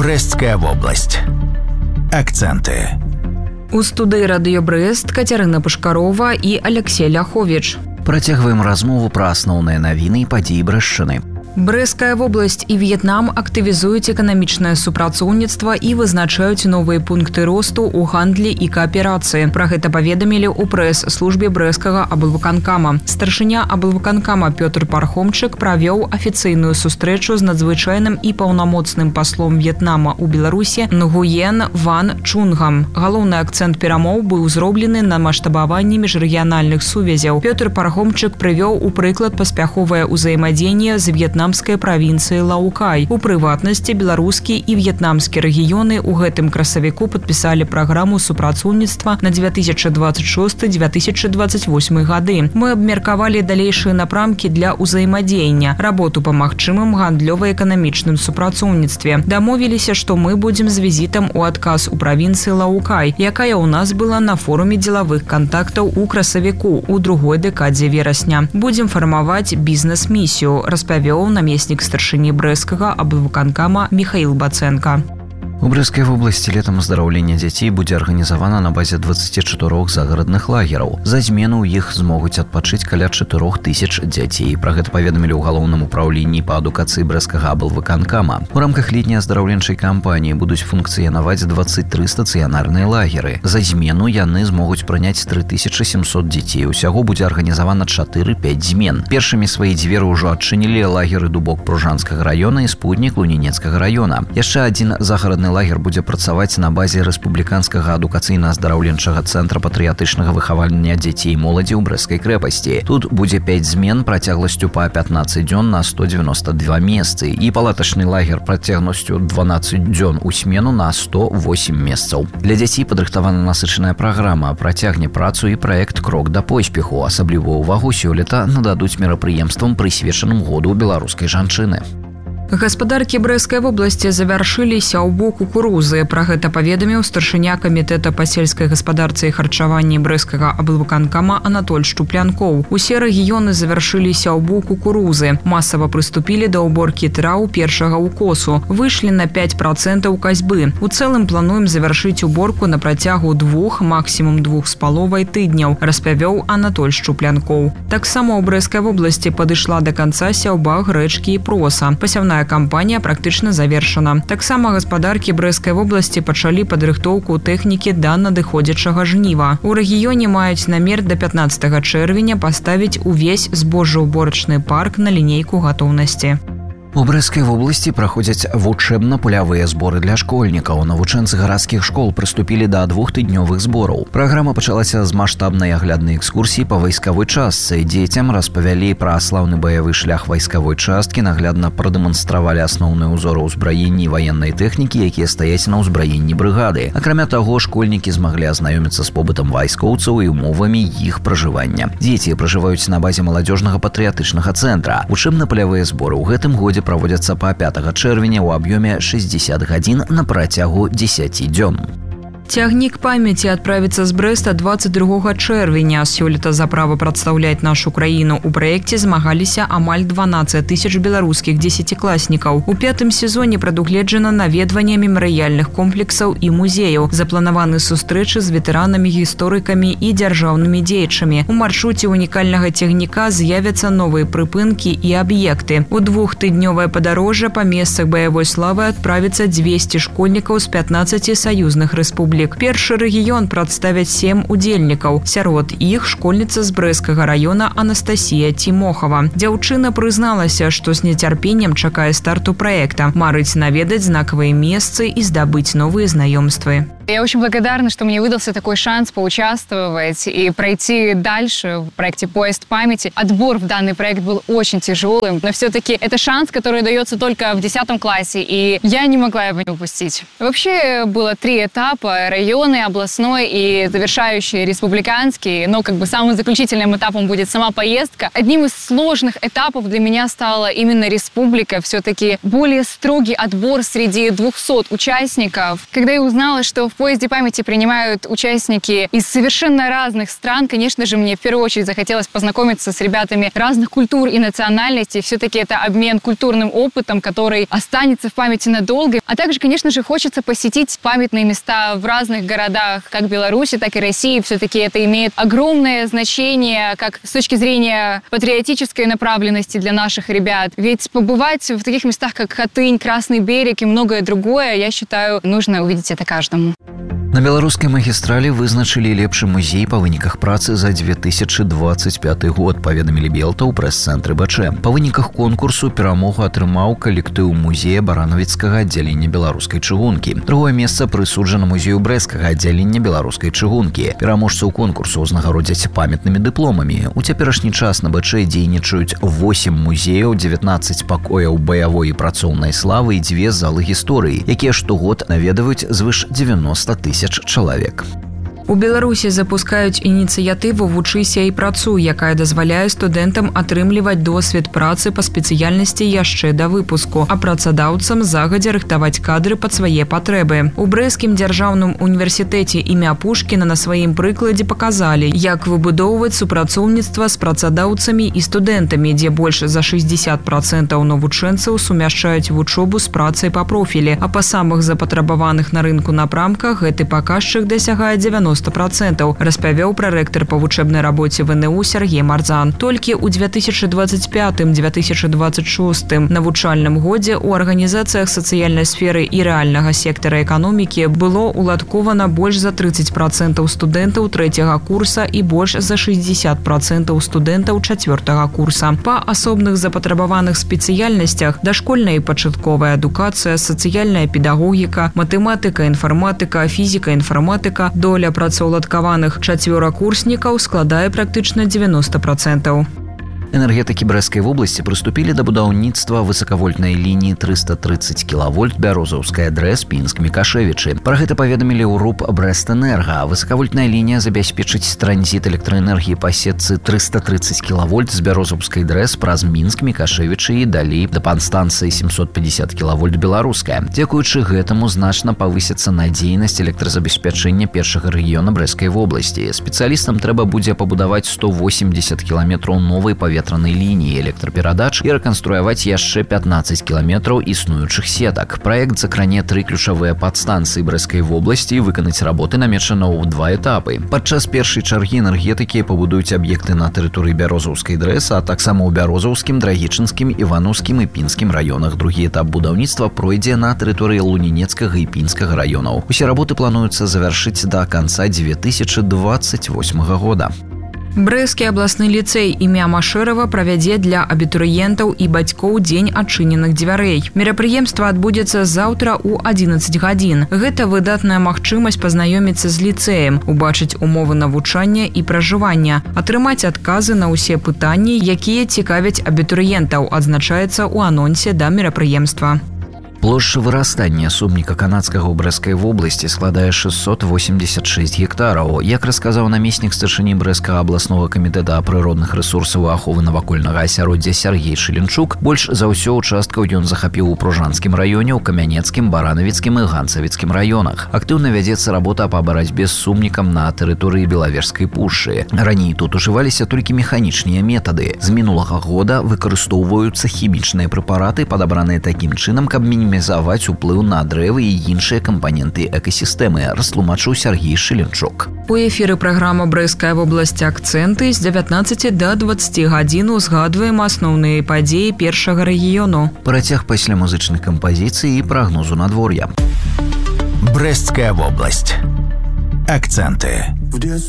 Брестская область. Акценты. У студыі радыё Брэст Кацярына Пушкарова і Алексей Ляховіч. Працягваем размову пра асноўныя навіны і падзеі Брэстчыны. Брэсцкая вобласць і В'етнам актывізуюць эканамічнае супрацоўніцтва і вызначаюць новыя пункты росту ў гандлі і кааперацыі. Пра гэта паведамілі ў прэс-службе брэсцкага аблвыканкама. Старшыня аблвыканкама Пётр Пархомчык правёў афіцыйную сустрэчу з надзвычайным і паўнамоцным паслом В'етнама ў Беларусі Нгуен Ван Чунгам. Галоўны акцэнт перамоў быў зроблены на маштабаванні міжрэгіянальных сувязяў. Пётр Пархомчык прывёў у прыклад паспяховае ўзаемадзеянне з в'етнамскай правінцыі Лаукай. У прыватнасці беларускі і в'етнамскі рэгіёны ў гэтым красавіку падпісалі праграму супрацоўніцтва на 2026-2028 гады. Мы абмеркавалі далейшыя напрамкі для ўзаемадзеяння, работу па магчымым гандлёва-эканамічным супрацоўніцтве. Дамовіліся, што мы будзем з візітам у адказ у правінцыі Лаукай, якая ў нас была на форуме дзелавых кантактаў у красавіку ў другой дэкадзе верасня. Будзем фармаваць бізнес-місію, распавёў намеснік старшыні брэсцкага аблвыканкама Михаил Баценко. У Брэсцкай вобласці летам аздараўлення дзяцей будзе арганізавана на базе 24 загарадных лагераў. За змену ў іх змогуць адпачыць каля 4000 дзяцей. Пра гэта паведамілі ў галоўным управлінні па адукацыі брэсцкага аблвыканкама. У рамках летняй аздараўленчай кампаніі будуць функцыянаваць 23 стацыянарныя лагеры. За змену яны змогуць прыняць 3700 дзяцей. Усяго будзе арганізавана 4-5 змен. Першымі свае дзверы ўжо адчынілі лагеры Дубок Пружанскага раёна і Спутнік Лунінецкага раёна. Яшчэ адзін загарадны лагер будзе працаваць на базе рэспубліканскага адукацыйна-аздараўленчага цэнтра патрыятычнага выхавання дзяцей і моладзі ў Брэсцкай крэпасці. Тут будзе 5 змен працягласцю па 15 дзён на 192 месцы і палатачны лагер працягласцю 12 дзён у смену на 108 месцаў. Для дзяцей падрыхтавана насычаная праграма, працягне працу і праект «Крок да поспеху». Асаблівую ўвагу сёлета нададуць мерапрыемствам, прысвечаным году беларускай жанчыны. Гаспадаркі Брэсцкай вобласці завяршылі сяўбу кукурузы. Пра гэта паведаміў старшыня камітэта па сельскай гаспадарцы і харчаванні брэсцкага аблвыканкама Анатоль Шчуплянкоў. Усе рэгіёны завяршылі сяўбу кукурузы. Масава прыступілі да ўборкі траў першага ўкосу. Выйшлі на 5% касьбы. У цэлым плануем завяршыць уборку на працягу 2, максімум 2,5 тыдняў, распавёў Анатоль Шчуплянкоў. Таксама ў Брэсцкай вобласці падышла да канца сяўба грэчкі і проса. Пасяўная кампанія практычна завершана. Таксама гаспадаркі Брэсцкай вобласці пачалі падрыхтоўку тэхнікі да надыходзячага жніва. У рэгіёне маюць намер да 15 чэрвеня паставіць увесь збожжаўборачны парк на лінейку гатоўнасці. У Брэсцкай вобласці праходзяць вучэбна-палявыя зборы для школьнікаў. Навучэнцы гарадскіх школ прыступілі да 2-тыднёвых збораў. Праграма пачалася з маштабнай агляднай экскурсіі па вайсковой частцы. Дзецям распавялі пра слаўны баявы шлях вайсковой часткі, наглядна прадэманстравалі асноўныя ўзоры ўзбраення і ваеннай тэхнікі, якія стаяць на ўзбраенні брыгады. Акрамя таго, школьнікі змаглі азнаёміцца з побытам вайскоўцаў і умовамі іх пражывання. Дзеці пражываюць на базе маладзёжнага патрыятычнага цэнтра. Вучэбна-палявыя зборы ў гэтым годзе праводзяцца па 5 чэрвеня ў аб'ёме 60 гадзін на працягу 10 дзён. Цягнік памяці адправіцца з Брэста 22 чэрвеня. Сёлета за права прадстаўляць нашу краіну ў праекце змагаліся амаль 12 000 беларускіх дзесяцікласнікаў. У 5-м сезоне прадугледжана наведванне мемарыяльных комплексаў і музеяў. Запланаваны сустрэчы з ветэранамі, гісторыкамі і дзяржаўнымі дзеячамі. У маршруце унікальнага цягніка з'явяцца новыя прыпынкі і аб'екты. У 2-тыднёвае падарожжа па месцах баявой славы адправіцца 200 школьнікаў з 15 саюзных рэспублік. Першы рэгіён прадставяць 7 удзельнікаў. Сярод іх школьніца з Брэсцкага раёна Анастасія Тимохова. Дзяўчына прызналася, што з нецярпеннем чакае старту праекта. Марыць наведаць знакавыя месцы і здабыць новыя знаёмствы. Я очень благодарна, что мне выдался такой шанс поучаствовать и пройти дальше в проекте «Поезд памяти». Отбор в данный проект был очень тяжелым, но все-таки это шанс, который дается только в 10 классе, и я не могла его не упустить. Вообще было 3 этапа: районный, областной и завершающий республиканский, но самым заключительным этапом будет сама поездка. Одним из сложных этапов для меня стала именно республика, все-таки более строгий отбор среди 200 участников. Когда я узнала, что в поезде памяти принимают участники из совершенно разных стран. Конечно же, мне в первую очередь захотелось познакомиться с ребятами разных культур и национальностей. Все-таки это обмен культурным опытом, который останется в памяти надолго. А также, конечно же, хочется посетить памятные места в разных городах, как Беларуси, так и России. Все-таки это имеет огромное значение, как с точки зрения патриотической направленности для наших ребят. Ведь побывать в таких местах, как Хатынь, Красный берег и многое другое, я считаю, нужно увидеть это каждому. На беларускай магістралі вызначылі лепшы музей па выніках працы за 2025 год, паведамілі Белта ў прэс-цэнтры БЧ. Па выніках конкурсу перамогу атрымаў калектыў музея баранавіцкага аддзялення беларускай чыгункі. Другое месца прысуджана музею брэсцкага аддзялення беларускай чыгункі. Пераможцаў конкурсу ўзнагародзяць памятнымі дыпломамі. У цяперашні час на БЧ дзейнічаюць 8 музеяў, 19 пакояў баявой і працоўнай славы і 2 залы гісторыі, якія штогод наведваюць звыш 90 000 человек. У Беларусі запускаюць ініцыятыву «Вучыся і працуй», якая дазваляе студэнтам атрымліваць досвед працы па спецыяльнасці яшчэ да выпуску, а працадаўцам загадзя рыхтаваць кадры пад свае патрэбы. У Брэсцкім дзяржаўным універсітэце імя Пушкіна на сваім прыкладзе паказалі, як выбудоўваць супрацоўніцтва з працадаўцамі і студэнтамі, дзе больш за 60% навучэнцаў сумяшчаюць вучобу з працай па профілі, а па самых запатрабаваных на рынку напрамках гэты паказчык дасягае 90%, распавёў прарэктар па вучэбнай рабоце ВНУ Сергей Марзан. Толькі ў 2025-2026 навучальным годзе ў арганізацыях сацыяльнай сферы і рэальнага сектара эканомікі было уладкована больш за 30% студэнтаў 3-го курса і больш за 60% студэнтаў 4-го курса. Па асобных запатрабаваных спецыяльнасцях дашкольная і пачатковая адукацыя, сацыяльная педагогіка, матэматыка, інфарматыка, фізіка, інфарматыка, доля працаўладкаваных 4-курснікаў складае практычна 90%. Энергетыкі Брэсцкай вобласці прыступілі да будаўніцтва высакавольтнай лініі 330 кВт Бярозаўская ДРЭС Пінск-Мікашэвічы. Пра гэта паведамілі ў РУП Брэстэнерга. Высакавольтная лінія забяспечыць транзіт электраэнергіі па сетцы 330 кВт з Бярозаўскай ДРЭС праз Мінск, Мікашэвічы і далей да падстанцыі 750 кВт беларуская. Дзякуючы гэтаму значна павысіцца надзейнасць электразабеспячэння першага рэгіёна Брэсцкай вобласці. Спецыялістам трэба будзе пабудаваць 180 кіламетраў новай паветранай лініі электраперадач і рэканструяваць яшчэ 15 кіламетраў існуючых сетак. Праект закране 3 ключавыя падстанцыі Брэсцкай вобласці і выканаць работы намечана ў 2 этапы. Падчас першай чаргі энергетыкі пабудуюць аб'екты на тэрыторыі Бярозаўскай ДРЭС, а таксама ў Бярозаўскім, Драгічынскім, Іванаўскім і Пінскім раёнах. Другі этап будаўніцтва пройдзе на тэрыторыі Лунінецкага і Пінскага раёнаў. Усе работы плануецца завяршыць да канца 2028 года. Брэсцкі абласны ліцэй імя Машэрава правядзе для абітурыентаў і бацькоў дзень адчыненых дзвярэй. Мерапрыемства адбудзецца заўтра ў 11 гадзін. Гэта выдатная магчымасць пазнаёміцца з ліцэем, убачыць умовы навучання і пражывання, атрымаць адказы на ўсе пытанні, якія цікавяць абітурыентаў, адзначаецца ў анонсе да мерапрыемства. Плошча вырастання сумніка канадскага ў Брэсцкай вобласці складае 686 гектараў. Як расказаў намеснік старшыні Брэсцкага абласнога камітэта прыродных рэсурсаў і аховы навакольнага асяроддзя Сергей Шыленчук, больш за ўсё участкаў ён захапіў у Пружанскім раёне, у Камянецкім, Баранавіцкім і Ганцавіцкім раёнах. Актыўна вядзецца работа па барацьбе з сумнікам на тэрыторыі Белавежскай пушчы. Раней тут ужываліся толькі механічныя метады. З мінулага года выкарыстоўваюцца хімічныя прэпараты, падабраныя такім чынам, каб мінімізаваць уплыў на дрэвы і іншыя кампаненты экасістэмы, растлумачыў Сергей Шыленчук. У эфіры праграма «Брэсцкая вобласць. Акцэнты» з 19 до 20 гадзін узгадваем асноўныя падзеі першага рэгіёну. Працяг пасля музычных кампазіцый і прагнозу надвор'я. Брэсцкая вобласць. Акценты.